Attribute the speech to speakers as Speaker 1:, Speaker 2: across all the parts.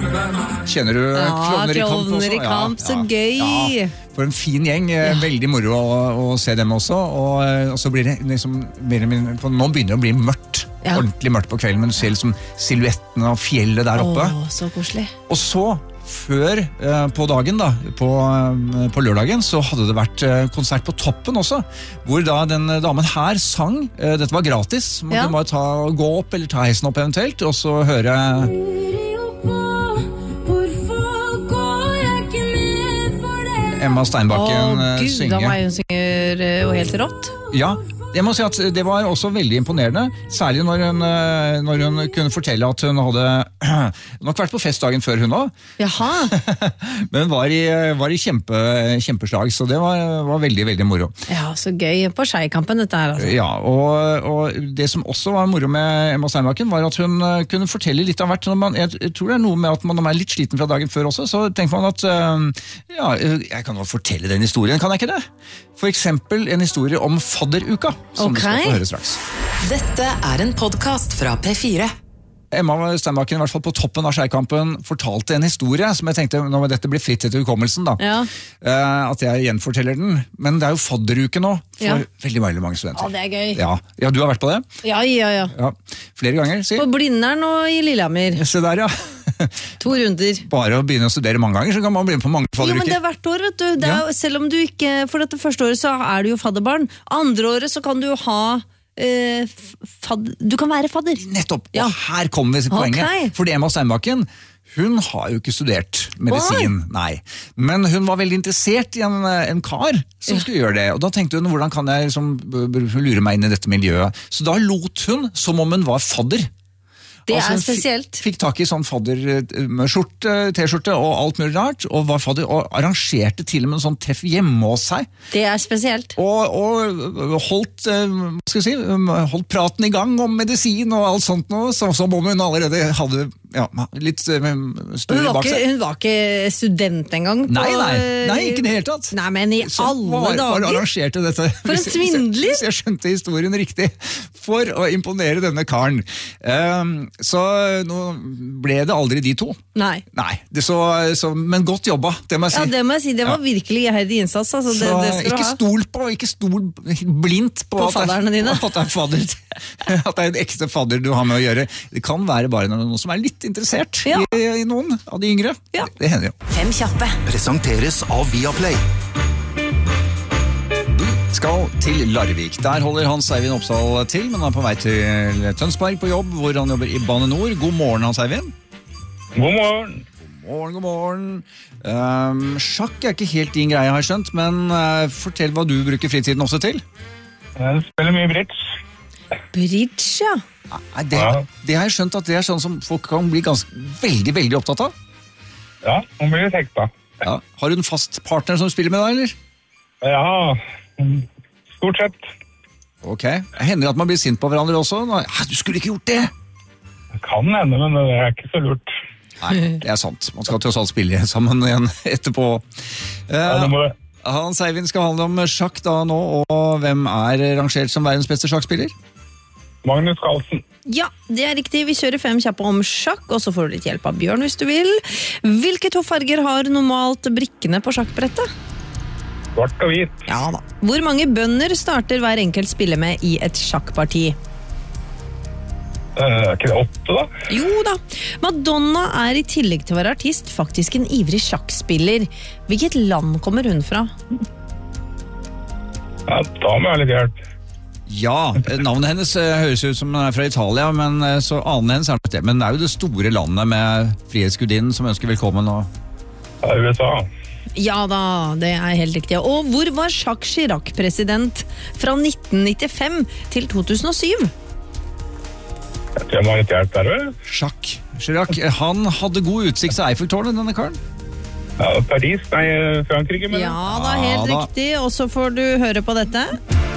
Speaker 1: Kjenner du Klovner i kamp også?
Speaker 2: I kamp, så gøy.
Speaker 1: For en fin gjeng, veldig moro å se dem også, og så blir det liksom, nå begynner det å bli mørkt, ordentlig mørkt på kvelden, men du ser liksom silhuetten av fjellet der oppe.
Speaker 2: Så koselig.
Speaker 1: Og så, før på dagen da, på lørdagen, så hadde det vært konsert på Toppen også, hvor da den damen her sang, dette var gratis, du må gå opp eller ta heisen opp eventuelt, og så høre... Emma Steinbakken synge.
Speaker 2: Da meg hun synger jo helt rått.
Speaker 1: Ja, jeg må si at det var også veldig imponerende, særlig når hun kunne fortelle at hun hadde nok vært på festdagen før hun også.
Speaker 2: Jaha.
Speaker 1: Men var i kjempeslag, så det var veldig, veldig moro.
Speaker 2: Ja, så gøy på Skeikampen dette her altså.
Speaker 1: Ja, og det som også var moro med Emma Steinbakken var at hun kunne fortelle litt av hvert. Jeg tror det er noe med at man er litt sliten fra dagen før også, så tenker man at jeg kan jo fortelle den historien, kan jeg ikke det? For eksempel en historie om fadderuka, som du skal få høre straks.
Speaker 3: Dette er en podcast fra P4.
Speaker 1: Emma Steinbakken, i hvert fall på toppen av Skeikampen, fortalte en historie som jeg tenkte, nå må dette bli fritt etter hukommelsen da, at jeg gjenforteller den. Men det er jo fadderuke nå, for veldig, veldig mange studenter.
Speaker 2: Ja, det er gøy.
Speaker 1: Ja, du har vært på det?
Speaker 2: Ja.
Speaker 1: Flere ganger, si.
Speaker 2: På Blindern og i Lillehammer.
Speaker 1: Se der, ja.
Speaker 2: 2 runder.
Speaker 1: Bare å begynne å studere mange ganger, så kan man bli med på mange fadderuker.
Speaker 2: Jo, men det er hvert år, vet du. Det er, selv om du ikke, for dette første året så er du jo fadderbarn. Andre året så kan du jo ha... du kan være fadder.
Speaker 1: Nettopp, og her kommer vi til poenget. Fordi Emma Steinbakken, hun har jo ikke studert medisin, nei. Men hun var veldig interessert i en kar som skulle gjøre det. Og da tenkte hun, hvordan kan jeg liksom, lure meg inn i dette miljøet? Så da lot hun som om hun var fadder.
Speaker 2: Det er spesielt.
Speaker 1: Fikk tak i sånn fadderskjorte, t-skjorte og alt mulig rart, og var fadder, og arrangerte til og med en sånn treff hjemme hos seg.
Speaker 2: Det er spesielt.
Speaker 1: Og holdt praten i gang om medisin og alt sånt nå, som om hun allerede hadde litt større bak seg.
Speaker 2: Hun var ikke student engang.
Speaker 1: Nei, ikke det helt tatt.
Speaker 2: Nei, men i alle dager.
Speaker 1: Arrangerte dette.
Speaker 2: For en svindler.
Speaker 1: Hvis jeg skjønte historien riktig, for å imponere denne karen. Så nå ble det aldri de to.
Speaker 2: Nei,
Speaker 1: men godt jobba, det må jeg si.
Speaker 2: Ja, det må jeg si, det var virkelig iherdig innsats. Altså,
Speaker 1: så ikke stol blindt på
Speaker 2: fadderne dine.
Speaker 1: At det er fadder, at det er en ekte fadder du har med å gjøre. Det kan være bare noen som er litt interessert i noen av de yngre. Ja. Det hender jo.
Speaker 3: 5 kjappe.
Speaker 4: Presenteres av Viaplay.
Speaker 1: Skal til Larvik. Der holder Hans Eivind Opsahl til, men han er på vei til Tønsberg på jobb, hvor han jobber i Bane Nor. God morgen, Hans Eivind.
Speaker 5: God morgen.
Speaker 1: God morgen. Sjakk er ikke helt din greie, har jeg skjønt, men fortell hva du bruker fritiden også til.
Speaker 5: Jeg spiller mye bridge.
Speaker 2: Bridge, ja.
Speaker 1: Det har jeg skjønt at det er sånn som folk kan bli veldig, veldig opptatt av.
Speaker 5: Ja, man blir litt hekta.
Speaker 1: Ja. Har du en fast partner som spiller med deg, eller?
Speaker 5: Ja, stort sett.
Speaker 1: Ok, hender det at man blir sint på hverandre også? Du skulle ikke gjort det!
Speaker 5: Det kan hende, men det er ikke så lurt.
Speaker 1: Nei, det er sant. Man skal til oss alt spille sammen igjen etterpå.
Speaker 5: Det må det.
Speaker 1: Hans Eivind skal handle om sjakk da nå, og hvem er rangert som verdens beste sjakkspiller?
Speaker 5: Magnus Carlsen.
Speaker 2: Ja, det er riktig. Vi kjører 5 kjappe om sjakk, og så får du litt hjelp av Bjørn hvis du vil. Hvilke 2 farger har normalt brikkene på sjakkbrettet?
Speaker 5: Svart og hvit.
Speaker 2: Ja da. Hvor mange bønder starter hver enkelt spiller med i et sjakkparti?
Speaker 5: Er ikke det 8 da?
Speaker 2: Jo da. Madonna er i tillegg til å være artist faktisk en ivrig sjakkspiller. Hvilket land kommer hun fra?
Speaker 5: Ja, da må jeg ha litt hjelp.
Speaker 1: Ja, navnet hennes høres ut som hun er fra Italia, men så aner hennes er det. Men det er jo det store landet med frihetsgudinnen som ønsker velkommen.
Speaker 5: Ja, USA.
Speaker 2: Ja da, det er helt riktig. Og hvor var Jacques Chirac president fra 1995 til 2007?
Speaker 5: Jeg tror jeg må ha litt hjelp der, vel?
Speaker 1: Jacques Chirac, han hadde god utsikt til Eiffeltårnet, denne karen.
Speaker 5: Ja, Paris, Frankrike, men...
Speaker 2: Ja da, helt riktig. Og så får du høre på dette.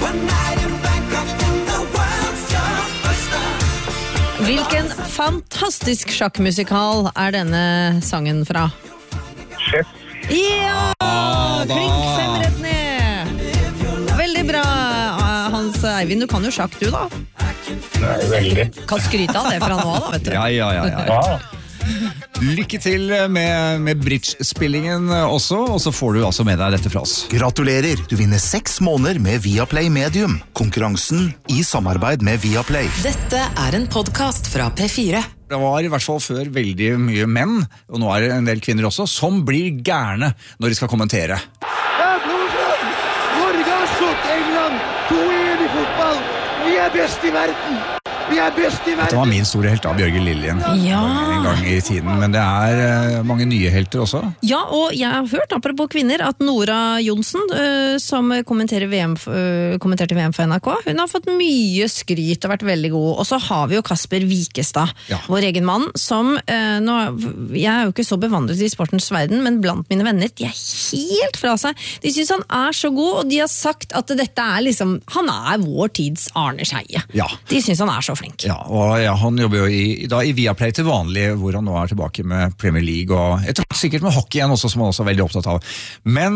Speaker 2: Hvilken fantastisk sjakkmusikal er denne sangen fra?
Speaker 5: Chef.
Speaker 2: Ja! Klink 5 rett ned! Veldig bra, Hans Eivind. Du kan jo sjakk, du da.
Speaker 5: Nei, veldig.
Speaker 2: Kan skryte av det fra nå da, vet du.
Speaker 1: Ja. Lykke til med bridge-spillingen også, og så får du altså med deg dette fra oss.
Speaker 4: Gratulerer, du vinner 6 måneder med Viaplay Medium. Konkurransen i samarbeid med Viaplay.
Speaker 3: Dette er en podcast fra P4.
Speaker 1: Det var i hvert fall før veldig mye menn, og nå er det en del kvinner også, som blir gærne når de skal kommentere.
Speaker 6: Ja, Blodstrøm! Norge har slått England 2-1 i fotball. Vi er best i verden. Vi er best i verden.
Speaker 1: Dette var min store helt av Bjørge Liljen en gang i tiden, men det er mange nye helter også.
Speaker 2: Ja, og jeg har hørt, apropos kvinner, at Nora Johnsen, som kommenterte VM for NRK, hun har fått mye skryt og vært veldig god. Og så har vi jo Kasper Wikestad, vår egen mann, som, jeg er jo ikke så bevandret i sportens verden, men blant mine venner, de er helt fra seg. De synes han er så god, og de har sagt at dette er liksom, han er vår tids Arne Scheie.
Speaker 1: Ja.
Speaker 2: De synes han er så flink.
Speaker 1: Ja, og han jobber jo i Viaplay til vanlig, hvor han nå er tilbake med Premier League, og jeg tror sikkert med hockey igjen også, som han også er veldig opptatt av. Men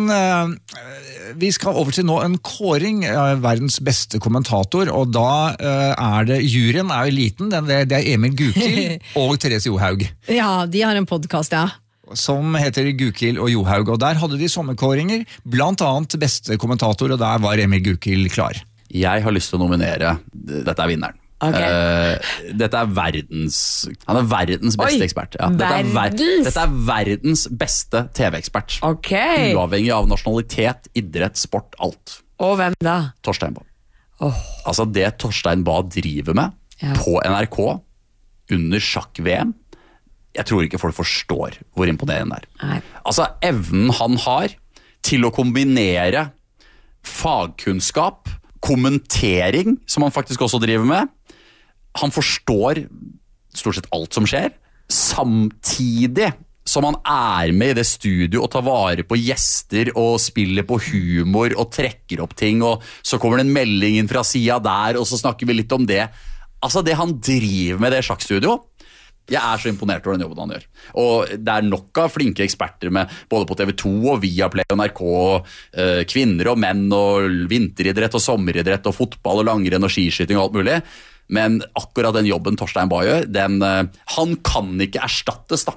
Speaker 1: vi skal over til nå en kåring, verdens beste kommentator, og da er det, juryen er jo liten, det er Emil Gukild og Therese Johaug.
Speaker 2: Ja, de har en podcast, ja.
Speaker 1: Som heter Gukild og Johaug, og der hadde de sommerkåringer, blant annet beste kommentator, og der var Emil Gukild klar.
Speaker 7: Jeg har lyst til å nominere, dette er vinneren.
Speaker 2: Okay.
Speaker 7: Dette er han er verdens beste ekspert. Ja. Dette er verdens beste TV-ekspert.
Speaker 8: Okay.
Speaker 7: Uavhengig av nasjonalitet, idrett, sport, alt.
Speaker 8: Og hvem da?
Speaker 7: Torstein Bae. Altså det Torstein Bae driver med på NRK under sjakk-VM, jeg tror ikke folk forstår hvor imponerende det er. Altså evnen han har til å kombinere fagkunnskap, kommentering, som han faktisk også driver med. Han forstår stort sett alt som skjer, samtidig som han er med i det studio og tar vare på gjester og spiller på humor og trekker opp ting, og så kommer det en melding inn fra siden der, og så snakker vi litt om det. Altså det han driver med det sjakkstudio, jeg er så imponert over den jobben han gjør. Og det er nok av flinke eksperter med både på TV2 og Viaplay og NRK, kvinner og menn og vinteridrett og sommeridrett og fotball og langrenn og skiskyting og alt mulig. Men akkurat den jobben Torstein Bae gjør, han kan ikke erstattes da.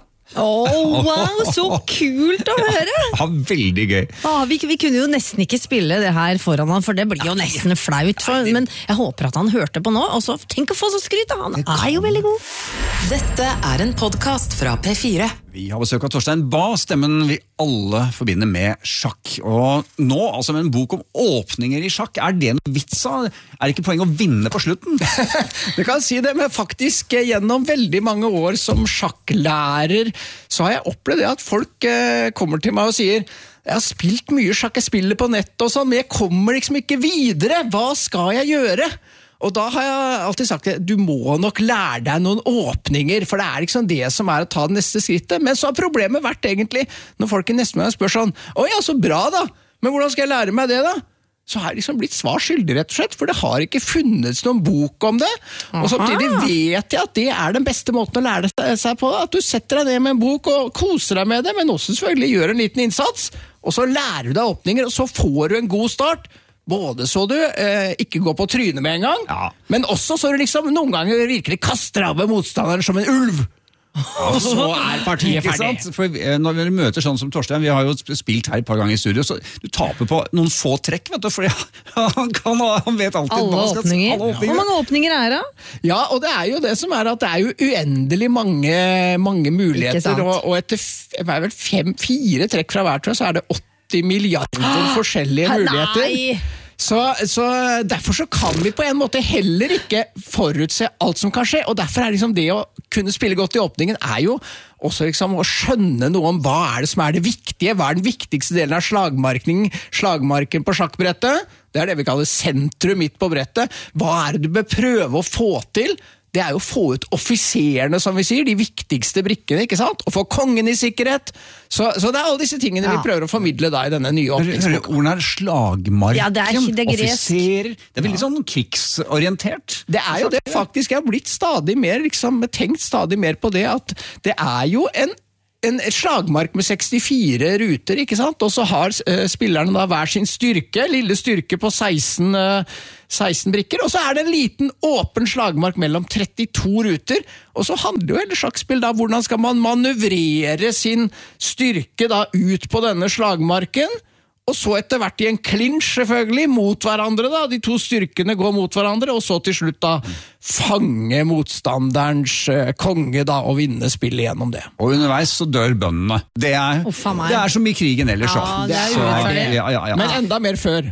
Speaker 2: Wow, så kult å høre!
Speaker 1: Ja, veldig gøy.
Speaker 2: Vi kunne jo nesten ikke spille det her foran han, for det blir jo nesten flaut. Men jeg håper at han hørte på nå, og så tenk å få så skryt, han er jo veldig god.
Speaker 3: Dette er en podcast fra P4.
Speaker 1: Vi har besøk av Torstein Bae, stemmen vi alle forbinder med sjakk. Og nå, altså med en bok om åpninger i sjakk, er det en vits av? Er det ikke poeng å vinne på slutten?
Speaker 9: Det kan si det, men faktisk gjennom veldig mange år som sjakklærer, så har jeg opplevd det at folk kommer til meg og sier jeg har spilt mye sjakk, jeg spiller på nett og sånn, men jeg kommer liksom ikke videre. Hva skal jeg gjøre? Og da har jeg alltid sagt at du må nok lære deg noen åpninger, for det er liksom det som er å ta det neste skrittet. Men så har problemet vært egentlig, når folk i neste gang spør sånn, ja, så bra da, men hvordan skal jeg lære meg det da? Så har jeg liksom blitt svarskyldig rett og slett, for det har ikke funnes noen bok om det. Og samtidig vet jeg at det er den beste måten å lære seg på, at du setter deg ned med en bok og koser deg med det, men også selvfølgelig gjør en liten innsats, og så lærer du deg åpninger, og så får du en god start. Både så du ikke går på trynet med en gang, men også så du liksom noen ganger virkelig kaster av med motstanderen som en ulv. Og så er partiet ferdig.
Speaker 1: For når vi møter sånn som Torstein, vi har jo spilt her et par ganger i studio, så du taper på noen få trekk, vet du, fordi han vet alltid
Speaker 2: alle åpninger. Hvor mange åpninger er det?
Speaker 9: Ja, og det er jo det som er at det er jo uendelig mange muligheter, og etter 4 trekk fra hver, så er det 80 milliarder forskjellige muligheter. Så derfor så kan vi på en måte heller ikke forutse alt som kan skje, og derfor er liksom det å kunne spille godt i åpningen er jo også liksom å skjønne noe om hva er det som er det viktige, hva er den viktigste delen av slagmarken på sjakkbrettet, det er det vi kaller sentrum midt på brettet, hva er det du bør prøve å få til? Det er jo å få ut offiserene, som vi sier, de viktigste brikkene, ikke sant? Og få kongen i sikkerhet. Så det er alle disse tingene vi prøver å formidle da i denne nye åpningsboka.
Speaker 1: Ordene er slagmarken,
Speaker 2: det er
Speaker 1: offiserer, det er veldig sånn krigsorientert.
Speaker 9: Det er jo det faktisk, jeg har blitt stadig mer, liksom, tenkt stadig mer på det, at det er jo en en slagmark med 64 ruter, ikke sant? Og så har spillerne da hver sin styrke, lille styrke på 16 brikker, og så det en liten åpen slagmark mellom 32 ruter, og så handler jo hele sjakkspill da, hvordan skal man manøvrere sin styrke da ut på denne slagmarken, og så etter hvert i en clinch selvfølgelig mot hverandre da, de to styrkene går mot hverandre, og så til slutt da fange motstanderens konge da, og vinne spillet gjennom det.
Speaker 1: Og underveis så dør bøndene. Det som i krigen ellers.
Speaker 2: Ja, det urettferdig.
Speaker 1: Ja.
Speaker 9: Men enda mer før.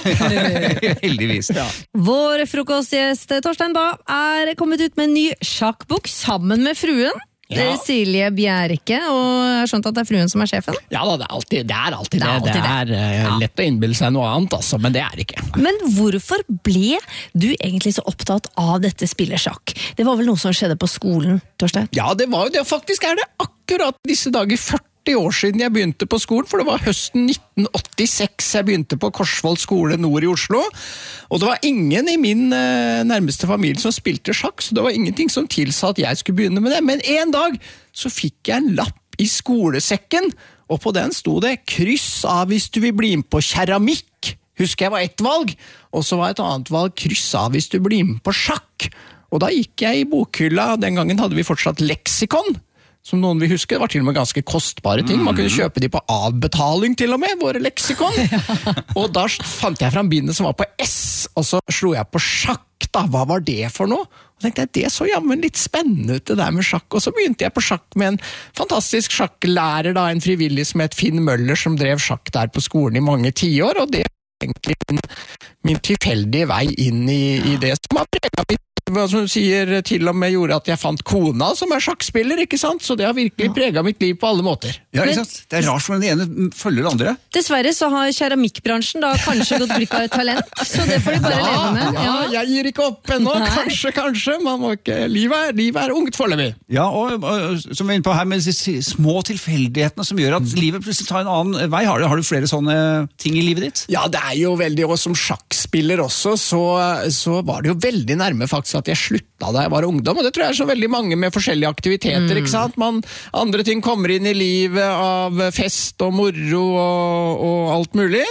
Speaker 1: Heldigvis. Ja.
Speaker 2: Vår frokostgjest Torstein Bae kommet ut med en ny sjakkbok sammen med fruen. Silje Bjerke, og jeg har skjønt at det fruen som sjefen?
Speaker 9: Ja da, det er alltid det. Det lett å innbille seg noe annet, altså, men det det ikke.
Speaker 2: Men hvorfor ble du egentlig så opptatt av dette spillet sjakk? Det var vel noe som skjedde på skolen, Torstein? Ja,
Speaker 9: det var jo det. Faktisk det akkurat disse dager 40 år siden jeg begynte på skolen, for det var høsten 1986 jeg begynte på Korsvoll skole nord i Oslo, og det var ingen i min nærmeste familie som spilte sjakk, så det var ingenting som tilsa at jeg skulle begynne med det, men en dag så fikk jeg en lapp i skolesekken, og på den sto det kryss av hvis du vil bli med på keramikk, husker jeg var ett valg, og så var et annet valg kryss av hvis du blir med på sjakk, og da gikk jeg i bokhylla, den gangen hadde vi fortsatt leksikon, som noen vil huske, det var til og med ganske kostbare ting. Man kunne kjøpe de på avbetaling til og med, våre leksikon. Og da fant jeg frem bindet som var på S, og så slo jeg på sjakk da. Hva var det for noe? Og tenkte jeg, det så jammen litt spennende ut det der med sjakk. Og så begynte jeg på sjakk med en fantastisk sjakklærer da, en frivillig som het Finn Møller, som drev sjakk der på skolen i mange tiår, og det egentlig min tilfeldige vei inn i det som har preget mitt. Hva som sier til og med gjorde at jeg fant kona som sjakkspiller, ikke sant? Så det har virkelig preget mitt liv på alle måter.
Speaker 1: Ja, ikke sant? Det rart for den ene følger det andre.
Speaker 2: Dessverre så har keramikkbransjen da kanskje gått glipp av et talent, så det får de bare leve med.
Speaker 9: Ja, jeg gir ikke opp ennå. Kanskje. Man må ikke... Livet ungt foreløpig.
Speaker 1: Ja, og som vi er inne på her med de små tilfeldighetene som gjør at livet plutselig tar en annen vei. Har du flere sånne ting i livet ditt?
Speaker 9: Ja, det jo veldig, og som sjakkspiller også, så var det jo veldig nærme faktisk at jeg slutta da jeg var ungdom, og det tror jeg så veldig mange med forskjellige aktiviteter, ikke sant? Andre ting kommer inn i livet av fest og moro og alt mulig,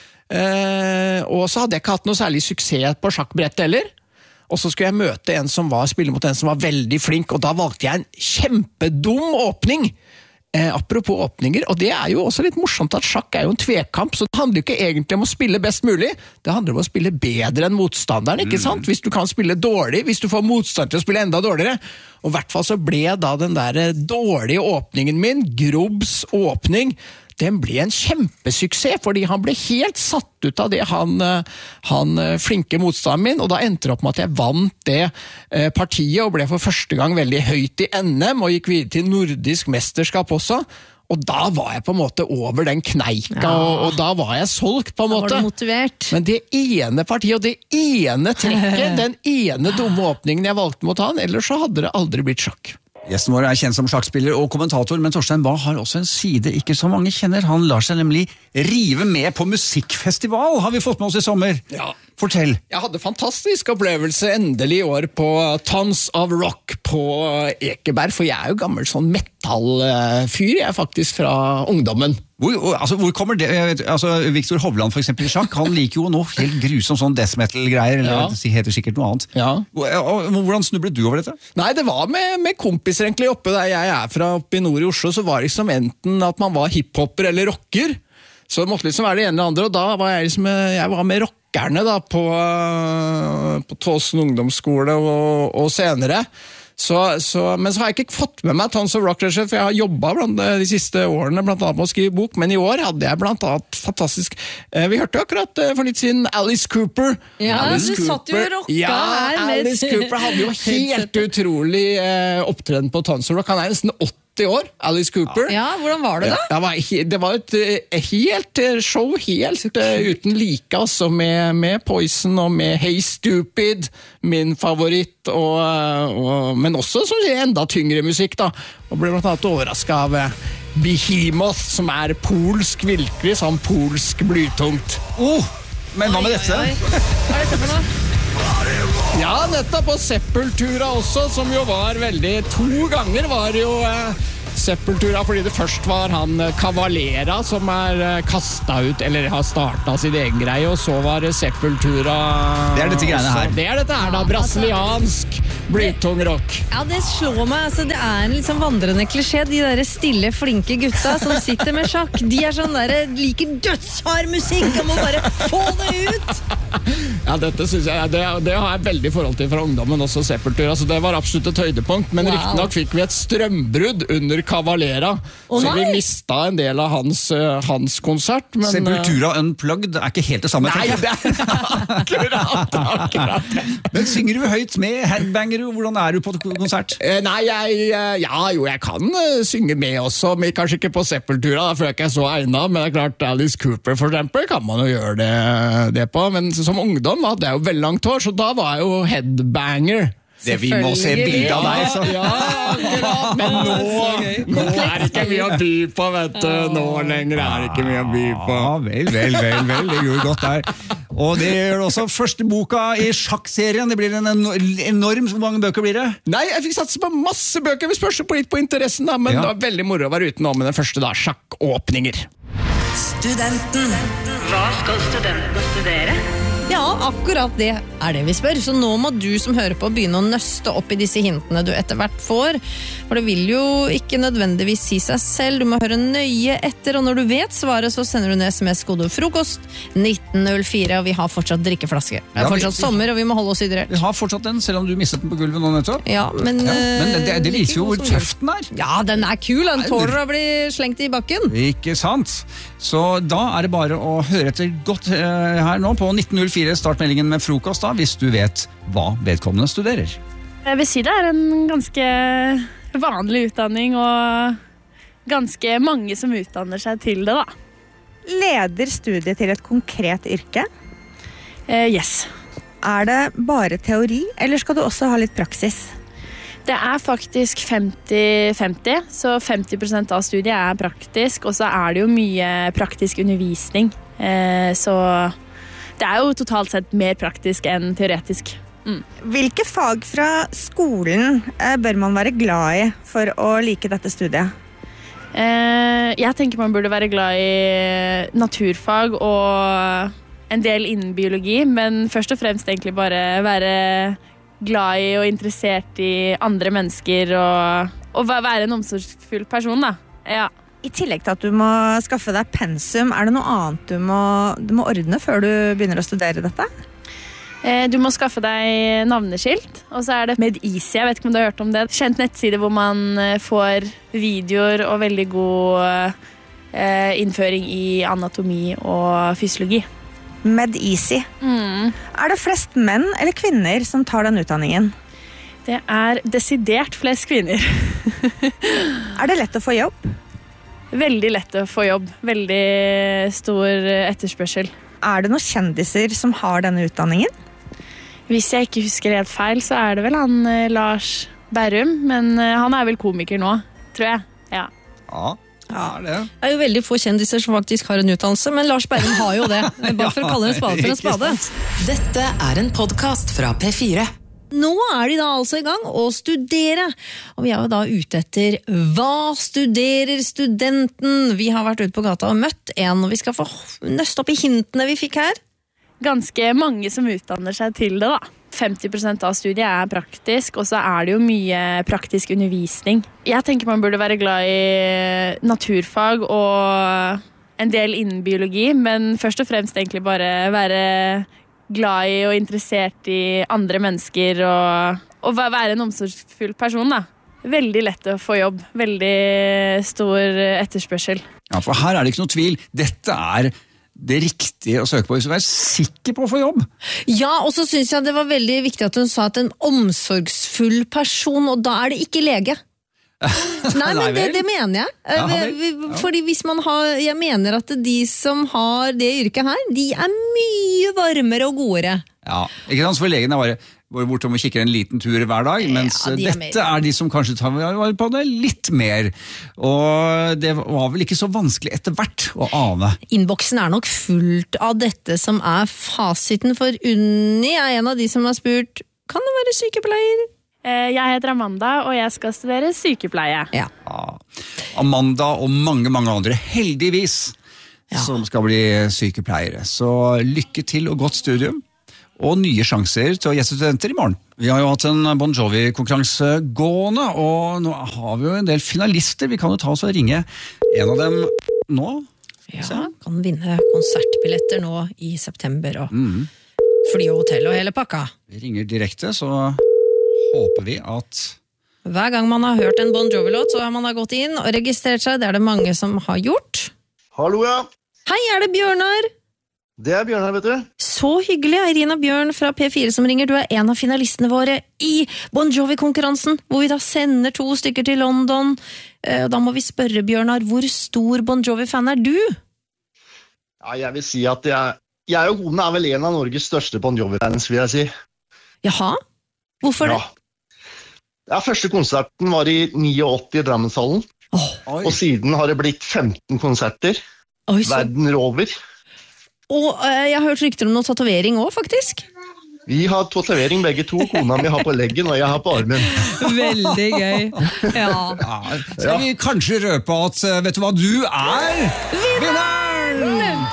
Speaker 9: og så hadde jeg ikke hatt noe særlig suksess på sjakkbrettet heller, og så skulle jeg møte en som spille mot en som var veldig flink, og da valgte jeg en kjempedum åpning. Apropos åpninger, og det jo også litt morsomt at sjakk jo en tvekamp, så det handler jo ikke egentlig om å spille best mulig, det handler om å spille bedre enn motstanderen, ikke sant? Hvis du kan spille dårlig, hvis du får motstander til å spille enda dårligere, og i hvert fall så ble da den der dårlige åpningen min, Grubbs åpning, den ble en kjempesuksess, fordi han ble helt satt ut av det han flinke motstanderen min, og da endte det opp med at jeg vant det partiet, og ble for første gang veldig høyt i NM, og gikk videre til nordisk mesterskap også, og da var jeg på en måte over den kneika, og da var jeg solgt på en måte.
Speaker 2: Da var du motivert.
Speaker 9: Men det ene partiet, og det ene trekket, den ene dumme åpningen jeg valgte mot han, ellers så hadde det aldri blitt sjakk.
Speaker 1: Gjesten vår kjent som sjakkspiller og kommentator, men Torstein Bae har også en side ikke så mange kjenner. Han lar seg nemlig rive med på musikkfestival, har vi fått med oss i sommer.
Speaker 9: Ja.
Speaker 1: Fortell.
Speaker 9: Jeg hadde fantastisk opplevelse endelig i år på Tons of Rock på Ekeberg, for jeg jo gammel sånn metallfyr, jeg faktisk fra ungdommen.
Speaker 1: Hvor kommer det? Victor Hovland for eksempel i sjakk, han liker jo noe helt grusomt sånn death metal-greier, eller det heter sikkert noe annet.
Speaker 9: Ja.
Speaker 1: Hvordan snublet du over dette?
Speaker 9: Nei, det var med kompiser egentlig oppe der jeg fra, oppe i nord i Oslo, så var det liksom enten at man var hiphopper eller rocker, så det måtte liksom være det ene eller andre, og da var jeg var med rockerne da, på Tåsen ungdomsskole og senere. Men så har jeg ikke fått med meg Tons of Rock, for jeg har jobbet de siste årene blant annet med å skrive bok, men i år hadde jeg blant annet fantastisk, vi hørte akkurat for litt siden Alice Cooper.
Speaker 2: Ja,
Speaker 9: Alice
Speaker 2: du satt jo og rocka her.
Speaker 9: Alice Cooper hadde jo helt utrolig opptreden på Tons of Rock, han nesten 80 år, Alice Cooper.
Speaker 2: Ja, hvordan var det da?
Speaker 9: Det var et helt show, helt uten like, altså, med Poison og med Hey Stupid, min favoritt, men også så enda tyngre musikk da, og ble blant annet overrasket av Behemoth, som polsk, virkelig sånn polsk blytungt.
Speaker 1: Men hva med dette?
Speaker 2: Hva dette for noe?
Speaker 9: Ja, nettopp på Sepultura også, som jo var veldig... 2 ganger var jo Sepultura, fordi det først var han Cavalera som kastet ut, eller har startet sin egen greie, og så var det Sepultura.
Speaker 1: Det dette greiene her.
Speaker 9: Det dette her da, brasiliansk, blytung rock.
Speaker 2: Ja, det slår meg, altså det en liksom vandrende klisjé, de der stille, flinke gutta som sitter med sjakk, de sånn der, liker dødshard musikk, og må bare få det ut.
Speaker 9: Ja, dette synes jeg, det har jeg veldig forhold til fra ungdommen også, Sepultura, så det var absolutt et høydepunkt, men riktignok fikk vi et strømbrudd under Cavalera, så vi mistet en del av hans konsert. Men,
Speaker 1: Sepultura Unplugged ikke helt det samme.
Speaker 9: Nei, det akkurat.
Speaker 1: Men synger du høyt med? Headbanger du? Hvordan du på konsert?
Speaker 9: Nei, jeg kan synge med også, men kanskje ikke på Sepultura, da føler jeg ikke så egnet, men det klart Alice Cooper for eksempel kan man jo gjøre det på, men som ungdom hadde jeg jo veldig langt hår, så da var jeg jo headbanger.
Speaker 1: Det vi må se bildet av deg, så.
Speaker 9: Ja, men nå det ikke mye å by på, vet du. Nå lenger det ikke mye å by på.
Speaker 1: Ja, vel, det gjorde godt der. Og det gjør også første boka i sjakkserien. Det blir en enorm, hvor mange bøker blir det?
Speaker 9: Nei, jeg fikk satse på masse bøker, vi spørs på litt på interessen da, men det var veldig moro å være ute nå med den første da, sjakkåpninger.
Speaker 3: Studenten. Hva skal studentene studere?
Speaker 2: Ja, akkurat det det vi spør. Så nå må du som hører på begynne å nøste opp i disse hintene du etter hvert får. For det vil jo ikke nødvendigvis si seg selv. Du må høre nøye etter, og når du vet svaret, så sender du en SMS-kode frokost 1904, og vi har fortsatt drikkeflaske. Det fortsatt sommer, og vi må holde oss hydrert.
Speaker 1: Vi har fortsatt den, selv om du mistet den på gulvet nå nettopp.
Speaker 2: Ja, men
Speaker 1: det viser jo hvor tøft den
Speaker 2: Ja, den kul. Den tåler å bli slengt i bakken.
Speaker 1: Ikke sant? Så da det bare å høre etter godt her nå på 1904, start meldingen med frokost da, hvis du vet hva vedkommende studerer.
Speaker 8: Jeg vil si det en ganske vanlig utdanning, og ganske mange som utdanner seg til det da.
Speaker 10: Leder studiet til et konkret yrke?
Speaker 8: Yes.
Speaker 10: Det bare teori, eller skal du også ha litt praksis?
Speaker 8: Det faktisk 50-50, så 50% av studiet praktisk, og så det jo mye praktisk undervisning. Så det jo totalt sett mer praktisk enn teoretisk.
Speaker 10: Hvilke fag fra skolen bør man være glad i for å like dette studiet?
Speaker 8: Jeg tenker man burde være glad i naturfag og en del innen biologi, men først og fremst egentlig bare være glad i og interessert i andre mennesker og være en omsorgsfull person da. Ja.
Speaker 10: I tillegg til at du må skaffe deg pensum, det noe annet du må ordne før du begynner å studere dette?
Speaker 8: Du må skaffe deg navneskilt, og så det MedEasy, jeg vet ikke om du har hørt om det. Kjent nettside hvor man får videoer og veldig god innføring i anatomi og fysiologi.
Speaker 10: MedEasy. Det flest menn eller kvinner som tar den utdanningen?
Speaker 8: Det desidert flest kvinner.
Speaker 10: Det lett å få jobb?
Speaker 8: Veldig lett å få jobb. Veldig stor etterspørsel.
Speaker 10: Det noen kjendiser som har denne utdanningen?
Speaker 8: Hvis jeg ikke husker helt feil, så det vel han Lars Berrum, men han vel komiker nå, tror jeg. Ja.
Speaker 2: Det jo veldig få kjendiser som faktisk har en utdannelse, men Lars Berrum har jo det. Bare for å kalle en spade for en spade.
Speaker 3: Dette en podcast fra P4.
Speaker 2: Nå de da altså i gang å studere, og vi jo da ute etter hva studerer studenten? Vi har vært ute på gata og møtt en, og vi skal få nøste opp i hintene vi fikk her.
Speaker 8: Ganske mange som utdanner seg til det da. 50% av studiet praktisk, og så det jo mye praktisk undervisning. Jeg tenker man burde være glad i naturfag og en del innen biologi, men først og fremst egentlig bare være glad i og interessert i andre mennesker og være en omsorgsfull person da. Veldig lett å få jobb, veldig stor etterspørsel.
Speaker 1: Ja, for her det ikke noe tvil. Dette det riktige å søke på hvis du sikker på å få jobb.
Speaker 2: Ja, og så synes jeg det var veldig viktig at hun sa at en omsorgsfull person, og da det ikke lege. Nei, men det mener jeg. Fordi hvis man jeg mener at de som har det yrket her, de mye varmere og godere.
Speaker 1: Ja, ikke sant? For legene bare går bortom og kikker en liten tur hver dag, mens dette de som kanskje tar vare på det litt mer. Og det var vel ikke så vanskelig etter hvert å ane.
Speaker 2: Innboksen nok fullt av dette som fasiten, for Unni en av de som har spurt, kan det være sykepleier?
Speaker 8: Jeg heter Amanda, og jeg skal studere sykepleie.
Speaker 2: Ja.
Speaker 1: Amanda og mange andre, heldigvis, som skal bli sykepleiere. Så lykke til og godt studium, og nye sjanser til å gjeste studenter i morgen. Vi har jo hatt en Bon Jovi-konkurranse gående, og nå har vi jo en del finalister. Vi kan jo ta oss og ringe en av dem nå.
Speaker 2: Ja, kan vinne konsertbilletter nå i september, og fly og hotell og hele pakka.
Speaker 1: Vi ringer direkte, så håper vi at...
Speaker 2: Hver gang man har hørt en Bon Jovi-låt, så har man gått inn og registrert seg. Det er det mange som har gjort.
Speaker 11: Hallo, ja.
Speaker 2: Hei, er det Bjørnar?
Speaker 11: Det er Bjørnar, vet du.
Speaker 2: Så hyggelig, Irina Bjørn fra P4 som ringer. Du er en av finalistene våre i Bon Jovi-konkurransen, hvor vi da sender 2 stykker til London. Da må vi spørre, Bjørnar, hvor stor Bon Jovi-fan er du?
Speaker 11: Ja, jeg vil si at jeg og konen er vel en av Norges største Bon Jovi-fans, vil jeg si.
Speaker 2: Jaha? Hvorfor det?
Speaker 11: Ja, første konserten var i 89 i Drammenshallen, og siden har det blitt 15 konserter, verden over.
Speaker 2: Og jeg har hørt rykter om noe tatovering også, faktisk.
Speaker 11: Vi har tatovering begge to, kona mi har på leggen og jeg har på armen.
Speaker 2: Veldig gøy.
Speaker 1: Skal vi kanskje røpe at, vet du hva, du er vinneren!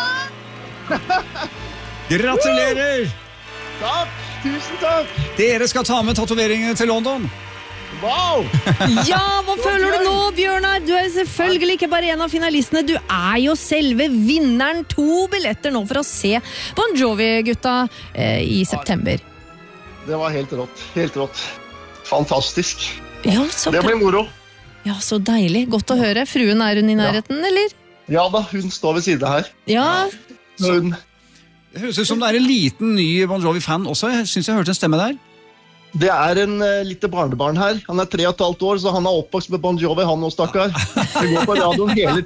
Speaker 1: Gratulerer!
Speaker 11: Takk! Tusen takk!
Speaker 1: Dere skal ta med tatoveringene til London.
Speaker 11: Wow!
Speaker 2: Ja, hva føler du nå, Bjørnar? Du er selvfølgelig ikke bare en av finalistene, du er jo selve vinneren. 2 billetter nå for å se Bon Jovi-gutta i september.
Speaker 11: Det var helt rått. Fantastisk.
Speaker 2: Ja,
Speaker 11: det blir moro.
Speaker 2: Ja, så deilig. Godt å høre. Fruen, er hun i nærheten, eller?
Speaker 11: Ja da, hun står ved siden her.
Speaker 2: Ja.
Speaker 1: Det høres ut som det er en liten ny Bon Jovi-fan også. Jeg synes jeg hørte en stemme der.
Speaker 11: Det er en lite barnebarn her. Han er 3,5 år, så han er oppvokst med Bon Jovi, han og stakkar. Det går på radioen hele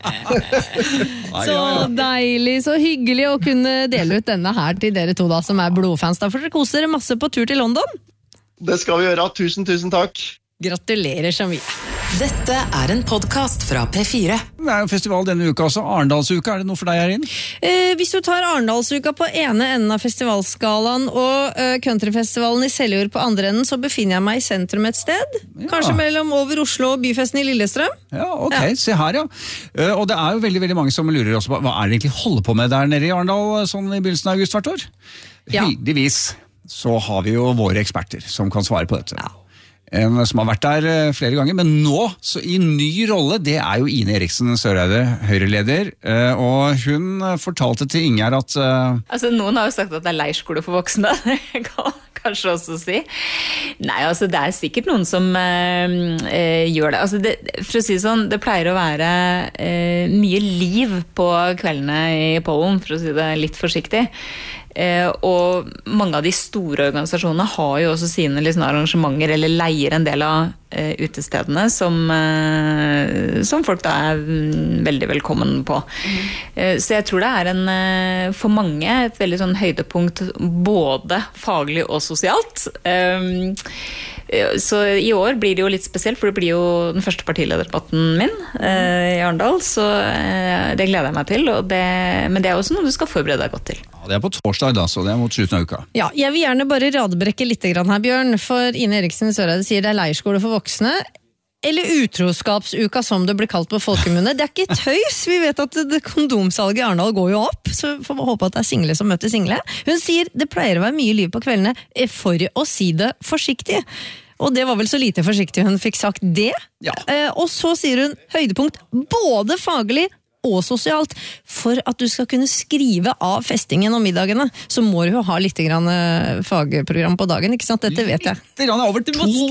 Speaker 11: tiden.
Speaker 2: Så deilig, så hyggelig å kunne dele ut denne her til dere to da, som er blodfans. Da får dere kose dere masse på tur til London.
Speaker 11: Det skal vi gjøre. Tusen takk.
Speaker 2: Gratulerer så mye.
Speaker 3: Dette er en podcast fra P4.
Speaker 1: Det er jo festival denne uka også. Arendalsuka, er det noe for deg her inn?
Speaker 2: Hvis du tar Arendalsuka på ene enden av festivalskalaen og countryfestivalen i Seljord på andre enden, så befinner jeg meg i sentrum et sted. Kanskje mellom over Oslo og byfesten i Lillestrøm.
Speaker 1: Ja, ok. Se her, ja. Og det er jo veldig mange som lurer også på hva er det egentlig holder på med der nede i Arendal sånn i begynnelsen av august hvert år? Heldigvis så har vi jo våre eksperter som kan svare på dette. En som har vært der flere ganger, men nå, så i ny rolle, det er jo Ine Eriksen Søreide, Høyre-leder, og hun fortalte til Ingjerd at...
Speaker 12: Altså, noen har jo sagt at det er leirskole for voksne, det kan kanskje også si. Nei, altså, det er sikkert noen som gjør det. Altså, for å si det sånn, det pleier å være mye liv på kveldene i Pollen, for å si det litt forsiktig. Og mange av de store organisasjonene har jo også sine liksom, arrangementer eller leier en del av utestedene som folk da er veldig velkommen på. Så jeg tror det er for mange et veldig sånn høydepunkt både faglig og sosialt. Så i år blir det jo litt spesielt, for det blir jo den første partilederdebatten min i Arendal, så det gleder jeg meg til, men det er også noe du skal forberede deg godt til.
Speaker 1: Ja, det er på torsdag da, så det er mot slutten av uka.
Speaker 2: Ja, jeg vil gjerne bare radebrekke litt grann her, Bjørn, for Ine Eriksen Søreide sier det er leirskole for voksne, eller utroskapsuka som det blir kalt på folkemunne. Det er ikke tøys, vi vet at kondomsalget i Arendal går jo opp, så får vi håpe at det er single som møter single. Hun sier det pleier å være mye liv på kveldene, for å si det forsiktig. Og det var vel så lite forsiktig hun fikk sagt det.
Speaker 1: Ja.
Speaker 2: Og så sier hun høydepunkt både faglig og sosialt. For at du skal kunne skrive av festingen og middagene, så må du jo ha litt grann fagprogram på dagen, ikke sant? Dette vet jeg.
Speaker 1: Det er over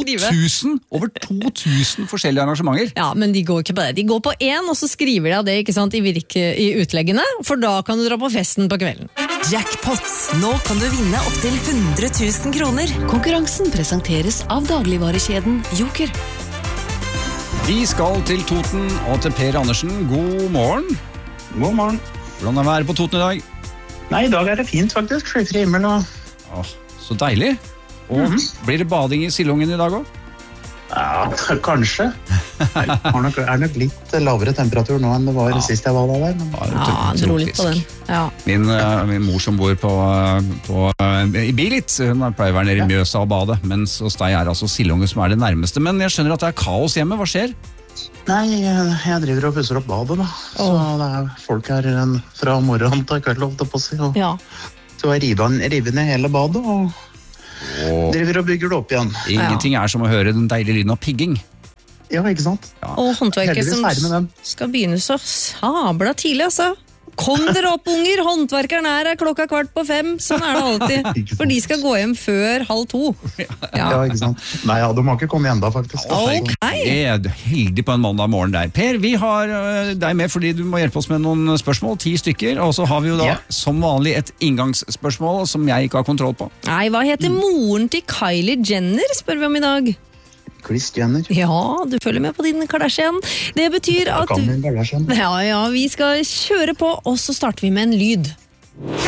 Speaker 1: 2000 forskjellige arrangementer.
Speaker 2: Ja, men de går ikke på det. De går på én, og så skriver de av det, ikke sant, i utleggene, for da kan du dra på festen på kvelden.
Speaker 3: Jackpot. Nå kan du vinne opp til 100 000 kroner. Konkurransen presenteres av dagligvarekjeden Joker.
Speaker 1: Vi skal til Toten og til Per Andersen. God morgen.
Speaker 13: God morgen.
Speaker 1: Hvordan er været på Toten i dag?
Speaker 13: Nei, i dag er det fint faktisk. Skyfri himmel og...
Speaker 1: Så deilig. Og blir det bading i Sildungen i dag også?
Speaker 13: Ja, kanskje. Det er nok litt lavere temperatur nå enn det var sist jeg var der. Men...
Speaker 2: Ja, dro litt på den. Ja.
Speaker 1: Min mor som bor i Bilit, hun pleier å være nede i Mjøsa og bade, mens hos deg altså Sildunge som det nærmeste. Men jeg skjønner at det kaos hjemme, hva skjer?
Speaker 13: Nei, jeg driver og pusser opp badet da. Så det folk her fra morgenen til kveld, holdt jeg på å si. Så jeg river ned hele badet og driver og bygger det opp igjen.
Speaker 1: Ingenting som å høre den deilige lyden av pigging.
Speaker 13: Ja, ikke sant?
Speaker 2: Og håndverket som skal begynne så sabla tidlig, altså. Kom dere opp, unger! Håndverkeren her 4:15. Sånn det alltid. For de skal gå hjem før 1:30.
Speaker 13: Ja, ikke sant? Nei, de har ikke kommet enda, faktisk.
Speaker 2: Ok!
Speaker 1: Jeg heldig på en mandag morgen der. Per, vi har deg med fordi du må hjelpe oss med noen spørsmål, 10 stykker, og så har vi jo da som vanlig et inngangsspørsmål som jeg ikke har kontroll på.
Speaker 2: Nei, hva heter moren til Kylie Jenner, spør vi om i dag?
Speaker 13: Kris Jenner.
Speaker 2: Ja, du følger med på din Kardashian. Det betyr at vi skal kjøre på, og så starter vi med en lyd.